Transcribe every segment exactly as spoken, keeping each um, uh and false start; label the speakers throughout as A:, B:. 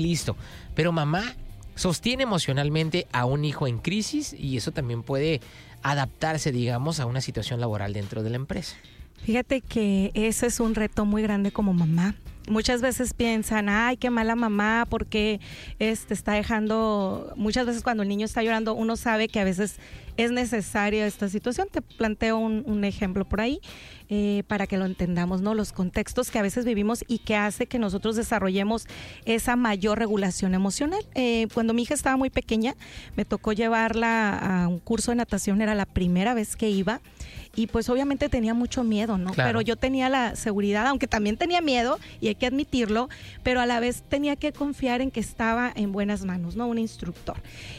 A: listo. Pero mamá sostiene emocionalmente a un hijo en crisis y eso también puede adaptarse, digamos, a una situación laboral dentro de la empresa.
B: Fíjate que ese es un reto muy grande como mamá. Muchas veces piensan, ay, qué mala mamá, porque este está dejando, muchas veces cuando el niño está llorando, uno sabe que a veces es necesaria esta situación. Te planteo un, un ejemplo por ahí eh, para que lo entendamos, ¿no? Los contextos que a veces vivimos y que hace que nosotros desarrollemos esa mayor regulación emocional. Eh, cuando mi hija estaba muy pequeña, me tocó llevarla a un curso de natación, era la primera vez que iba. Y pues obviamente tenía mucho miedo, ¿no?
A: Claro.
B: Pero yo tenía la seguridad, aunque también tenía miedo, y hay que admitirlo, pero a la vez tenía que confiar en que estaba en buenas manos, ¿no? Un instructor.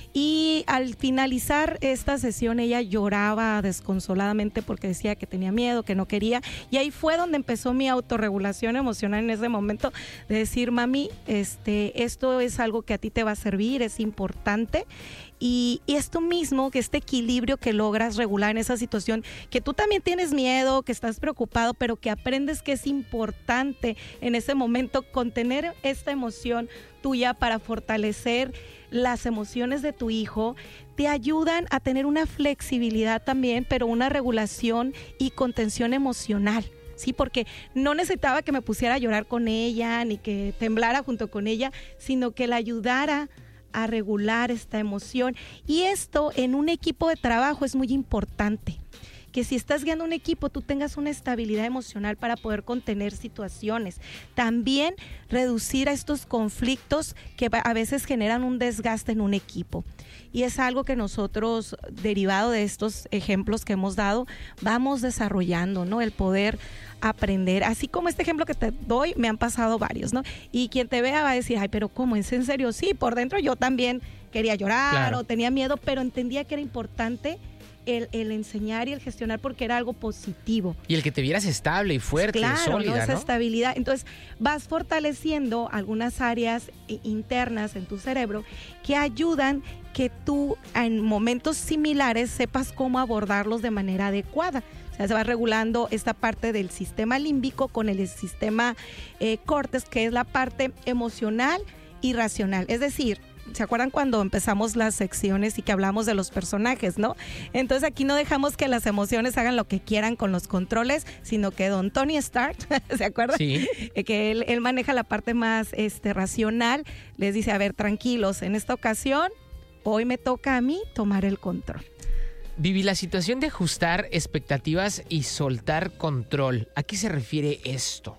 B: Y al finalizar esta sesión, ella lloraba desconsoladamente porque decía que tenía miedo, que no quería. Y ahí fue donde empezó mi autorregulación emocional en ese momento, de decir, mami, este, esto es algo que a ti te va a servir, es importante. Y, y esto mismo, que este equilibrio que logras regular en esa situación, que tú también tienes miedo, que estás preocupado, pero que aprendes que es importante en ese momento contener esta emoción tuya para fortalecer las emociones de tu hijo, te ayudan a tener una flexibilidad también, pero una regulación y contención emocional. Sí, porque no necesitaba que me pusiera a llorar con ella, ni que temblara junto con ella, sino que la ayudara a regular esta emoción. Y esto en un equipo de trabajo es muy importante, que si estás guiando un equipo, tú tengas una estabilidad emocional para poder contener situaciones. También reducir a estos conflictos que a veces generan un desgaste en un equipo. Y es algo que nosotros, derivado de estos ejemplos que hemos dado, vamos desarrollando, ¿no? El poder aprender. Así como este ejemplo que te doy, me han pasado varios, ¿no? Y quien te vea va a decir, ay, pero ¿cómo? ¿Es en serio? Sí, por dentro yo también quería llorar, claro, o tenía miedo, pero entendía que era importante El, el enseñar y el gestionar porque era algo positivo.
A: Y el que te vieras estable y fuerte,
B: claro,
A: sólida,
B: ¿no? Esa
A: ¿no?
B: estabilidad. Entonces vas fortaleciendo algunas áreas internas en tu cerebro que ayudan que tú en momentos similares sepas cómo abordarlos de manera adecuada. O sea, se va regulando esta parte del sistema límbico con el sistema eh, córtex, que es la parte emocional y racional. Es decir, ¿se acuerdan cuando empezamos las secciones y que hablamos de los personajes, no? Entonces aquí no dejamos que las emociones hagan lo que quieran con los controles, sino que don Tony Stark, ¿se acuerdan?
A: Sí.
B: Que él, él maneja la parte más este, racional, les dice, a ver, tranquilos, en esta ocasión, hoy me toca a mí tomar el control.
A: Vivi, la situación de ajustar expectativas y soltar control, ¿a qué se refiere esto?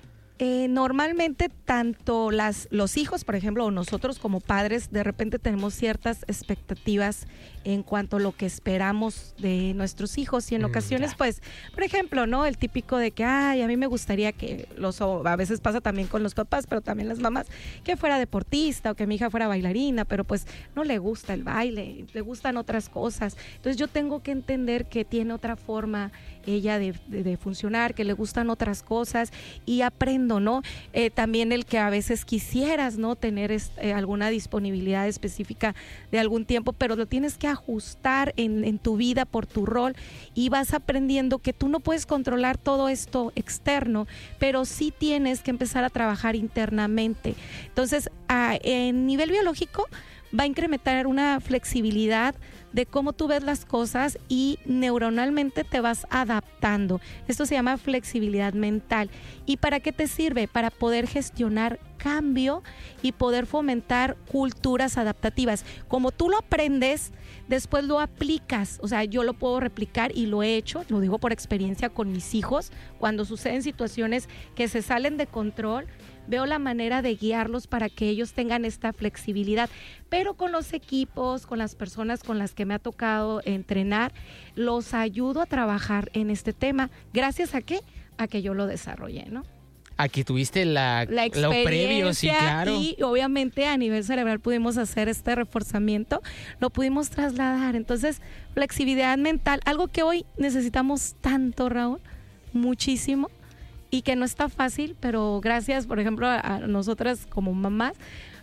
B: Eh, normalmente tanto las, los hijos, por ejemplo, o nosotros como padres, de repente tenemos ciertas expectativas en cuanto a lo que esperamos de nuestros hijos y en
A: Mm,
B: ocasiones,
A: ya.
B: pues, por ejemplo, ¿no? El típico de que, ay, a mí me gustaría que, los, o a veces pasa también con los papás, pero también las mamás, que fuera deportista o que mi hija fuera bailarina, pero pues no le gusta el baile, le gustan otras cosas. Entonces yo tengo que entender que tiene otra forma ella de, de, de funcionar, que le gustan otras cosas y aprendo, ¿no? Eh, también el que a veces quisieras, ¿no? Tener este, alguna disponibilidad específica de algún tiempo, pero lo tienes que ajustar en, en tu vida por tu rol y vas aprendiendo que tú no puedes controlar todo esto externo, pero sí tienes que empezar a trabajar internamente. Entonces, a, en nivel biológico, va a incrementar una flexibilidad de cómo tú ves las cosas y neuronalmente te vas adaptando. Esto se llama flexibilidad mental. ¿Y para qué te sirve? Para poder gestionar cambio y poder fomentar culturas adaptativas. Como tú lo aprendes, después lo aplicas. O sea, yo lo puedo replicar y lo he hecho, lo digo por experiencia con mis hijos, cuando suceden situaciones que se salen de control, veo la manera de guiarlos para que ellos tengan esta flexibilidad. Pero con los equipos, con las personas con las que me ha tocado entrenar, los ayudo a trabajar en este tema. ¿Gracias a qué? A que yo lo desarrollé, ¿no?
A: Aquí tuviste la,
B: La
A: lo previo, sí, claro.
B: Y obviamente a nivel cerebral pudimos hacer este reforzamiento, lo pudimos trasladar. Entonces, flexibilidad mental, algo que hoy necesitamos tanto, Raúl, muchísimo, y que no está fácil, pero gracias, por ejemplo, a nosotras como mamás,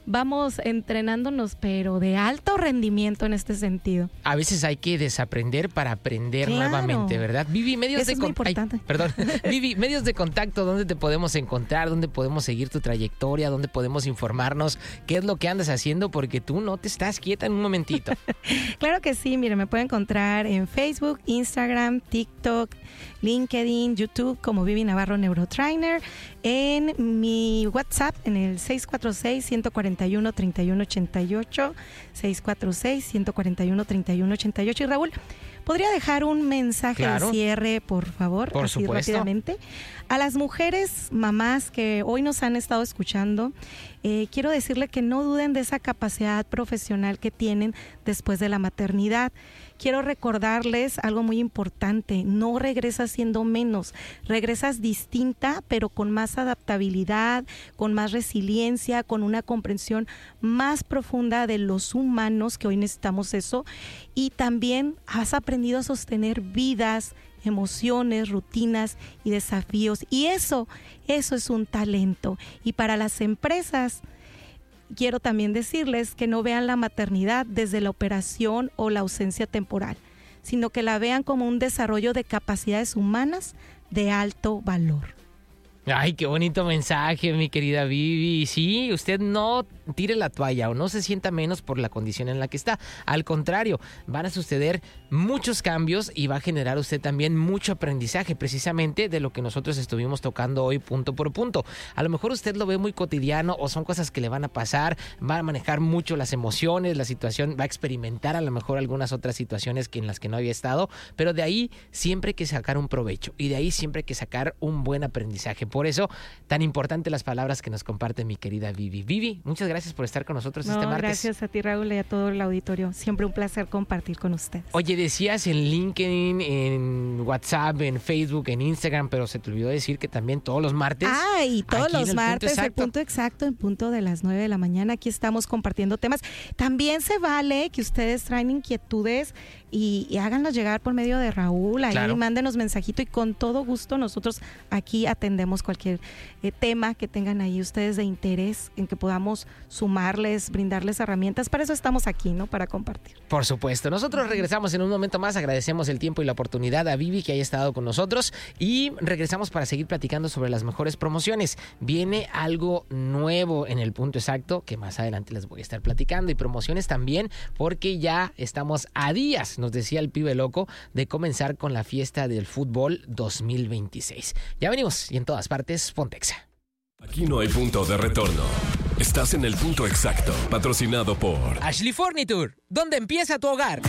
B: vamos entrenándonos, pero de alto rendimiento en este sentido.
A: A veces hay que desaprender para aprender
B: Claro.
A: nuevamente, ¿verdad? Vivi, medios
B: Eso
A: de
B: es muy
A: con- ay,
B: importante.
A: perdón. Vivi, medios de contacto, ¿dónde te podemos encontrar? ¿Dónde podemos seguir tu trayectoria? ¿Dónde podemos informarnos? ¿Qué es lo que andas haciendo? Porque tú no te estás quieta en un momentito.
B: Claro que sí, mire, me pueden encontrar en Facebook, Instagram, TikTok, LinkedIn, YouTube como Vivi Navarro Neurotrainer, en mi WhatsApp en el seis cuatro seis, uno cuatro uno, tres uno ocho ocho, seis cuatro seis, uno cuatro uno, tres uno ocho ocho. Y Raúl, ¿podría dejar un mensaje
A: Claro.
B: de cierre, por favor?
A: Por
B: así
A: supuesto.
B: rápidamente. A las mujeres, mamás que hoy nos han estado escuchando, eh, quiero decirle que no duden de esa capacidad profesional que tienen después de la maternidad. Quiero recordarles algo muy importante: no regresas siendo menos, regresas distinta, pero con más adaptabilidad, con más resiliencia, con una comprensión más profunda de los humanos, que hoy necesitamos eso, y también has aprendido a sostener vidas, emociones, rutinas y desafíos, y eso, eso es un talento. Y para las empresas, quiero también decirles que no vean la maternidad desde la operación o la ausencia temporal, sino que la vean como un desarrollo de capacidades humanas de alto valor.
A: Ay, qué bonito mensaje, mi querida Vivi. Sí, usted no tire la toalla o no se sienta menos por la condición en la que está. Al contrario, van a suceder muchos cambios y va a generar usted también mucho aprendizaje, precisamente de lo que nosotros estuvimos tocando hoy punto por punto. A lo mejor usted lo ve muy cotidiano o son cosas que le van a pasar, va a manejar mucho las emociones, la situación, va a experimentar a lo mejor algunas otras situaciones que en las que no había estado, pero de ahí siempre hay que sacar un provecho y de ahí siempre hay que sacar un buen aprendizaje. Por eso, tan importante las palabras que nos comparte mi querida Vivi. Vivi, muchas gracias por estar con nosotros
B: No,
A: este martes.
B: gracias a ti, Raúl, y a todo el auditorio. Siempre un placer compartir con ustedes.
A: Oye, decías en LinkedIn, en WhatsApp, en Facebook, en Instagram, pero se te olvidó decir que también todos los martes.
B: Ah, y todos
A: aquí en
B: los
A: el punto
B: martes, el
A: exacto.
B: punto exacto, en punto de las nueve de la mañana, aquí estamos compartiendo temas. También se vale que ustedes traen inquietudes y, y háganlos llegar por medio de Raúl, ahí
A: Claro.
B: mándenos mensajito y con todo gusto nosotros aquí atendemos cualquier eh, tema que tengan ahí ustedes de interés, en que podamos sumarles, brindarles herramientas. Para eso estamos aquí, ¿no? Para compartir.
A: Por supuesto. Nosotros regresamos en un momento más. Agradecemos el tiempo y la oportunidad a Vivi que haya estado con nosotros y regresamos para seguir platicando sobre las mejores promociones. Viene algo nuevo en el punto exacto que más adelante les voy a estar platicando, y promociones también, porque ya estamos a días, nos decía el pibe loco, de comenzar con la fiesta del fútbol dos mil veintiséis. Ya venimos y en todas partes, Pontexa.
C: Aquí no hay punto de retorno. Estás en el punto exacto, patrocinado por
A: Ashley Furniture, ¿dónde empieza tu hogar?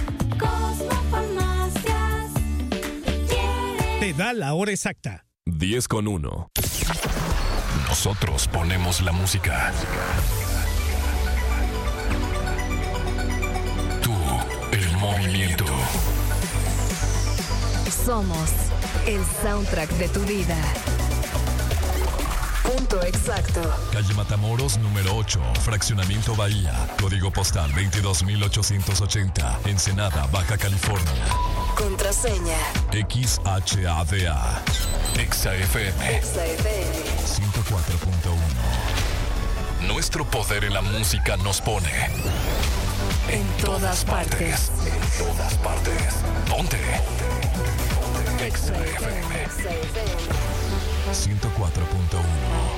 D: Cosmofarmacias quiere.
E: Te da la hora exacta.
C: diez con uno. Nosotros ponemos la música. Tú, el movimiento.
F: Somos el soundtrack de tu vida. Punto exacto.
C: Calle Matamoros, número ocho, Fraccionamiento Bahía. Código postal veintidós mil ochocientos ochenta. Ensenada, Baja California.
F: Contraseña.
C: X H A D A. Exa F M.
F: Exa F M.
C: ciento cuatro punto uno. Nuestro poder en la música nos pone
F: En todas partes.
C: En todas partes. Ponte. Exa F M.
F: Exa F M.
C: ciento cuatro punto uno.